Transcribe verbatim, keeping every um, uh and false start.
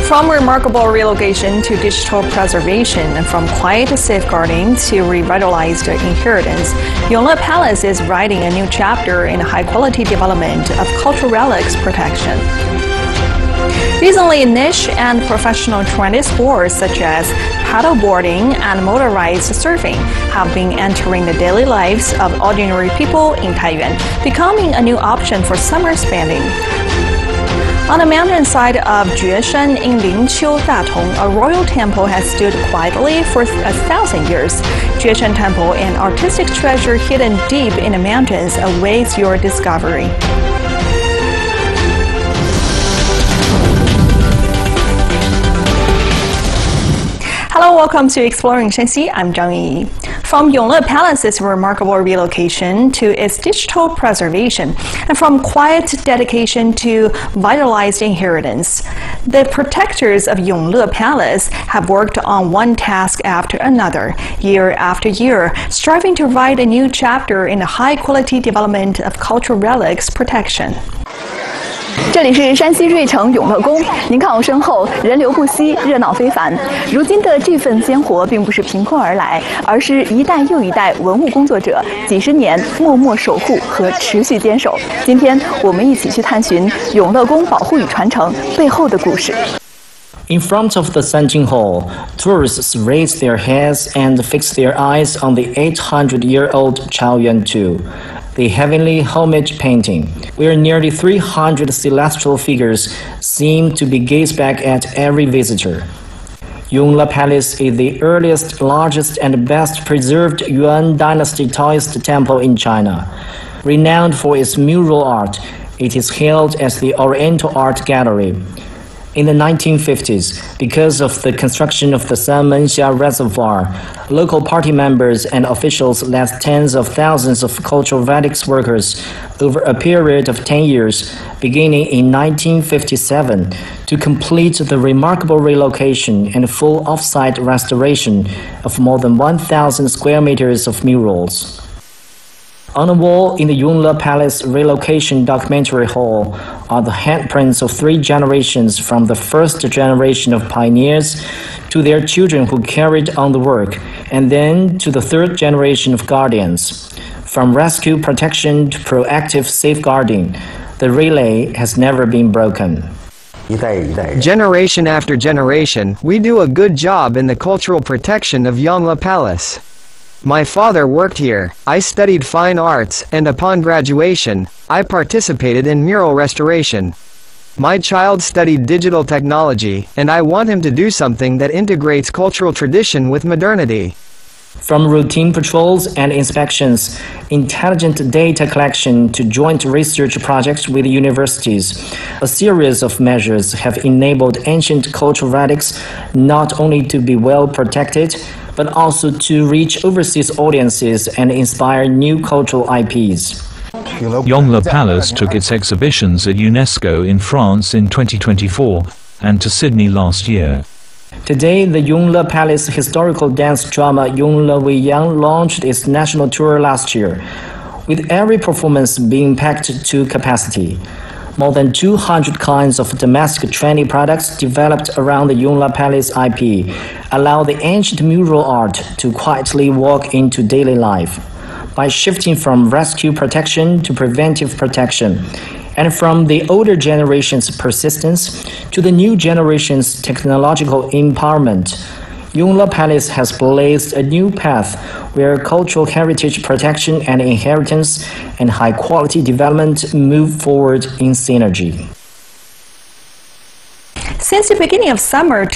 From remarkable relocation to digital preservation, and from quiet safeguarding to revitalized inheritance, Yongle Palace is writing a new chapter in high-quality development of cultural relics protection. Recently, niche and professional trendy sports such as paddleboarding and motorized surfing have been entering the daily lives of ordinary people in Taiyuan, becoming a new option for summer spending. On the mountainside of Jueshan in Lingqiu, Datong, a royal temple has stood quietly for a thousand years. Jueshan Temple, an artistic treasure hidden deep in the mountains, awaits your discovery. Hello, welcome to Exploring Shanxi. I'm Zhang Yi. From Yongle Palace's remarkable relocation to its digital preservation, and from quiet dedication to vitalized inheritance, the protectors of Yongle Palace have worked on one task after another, year after year, striving to write a new chapter in the high-quality development of cultural relics protection. 这里是山西芮城永乐宫，您看我身后人流不息，热闹非凡。如今的这份鲜活并不是凭空而来，而是一代又一代文物工作者几十年默默守护和持续坚守。今天我们一起去探寻永乐宫保护与传承背后的故事。 In front of the Sanjing Hall, tourists raise their heads and fix their eyes on the eight hundred year old Chaoyuan two, the heavenly homage painting, where nearly three hundred celestial figures seem to be gazed back at every visitor. Yongle Palace is the earliest, largest, and best preserved Yuan Dynasty Taoist temple in China. Renowned for its mural art, it is held as the Oriental Art Gallery. In the nineteen fifties, because of the construction of the Sanmenxia Reservoir, local party members and officials led tens of thousands of cultural relics workers over a period of ten years, beginning in nineteen fifty-seven, to complete the remarkable relocation and full off-site restoration of more than one thousand square meters of murals. On the wall in the Yongle Palace Relocation Documentary Hall are the handprints of three generations, from the first generation of pioneers to their children who carried on the work, and then to the third generation of guardians. From rescue protection to proactive safeguarding, the relay has never been broken. Generation after generation, we do a good job in the cultural protection of Yongle Palace. My father worked here, I studied fine arts, and upon graduation, I participated in mural restoration. My child studied digital technology, and I want him to do something that integrates cultural tradition with modernity. From routine patrols and inspections, intelligent data collection to joint research projects with universities, a series of measures have enabled ancient cultural relics not only to be well protected, but also to reach overseas audiences and inspire new cultural I Ps. Yongle Palace took its exhibitions at UNESCO in France in twenty twenty-four and to Sydney last year. Today, the Yongle Palace historical dance drama Yongle Wei Yang launched its national tour last year, with every performance being packed to capacity. More than two hundred kinds of domestic trendy products developed around the Yongle Palace I P allow the ancient mural art to quietly walk into daily life. By shifting from rescue protection to preventive protection, and from the older generation's persistence to the new generation's technological empowerment, Yongle Palace has blazed a new path where cultural heritage protection and inheritance and high-quality development move forward in synergy. Since the beginning of summer,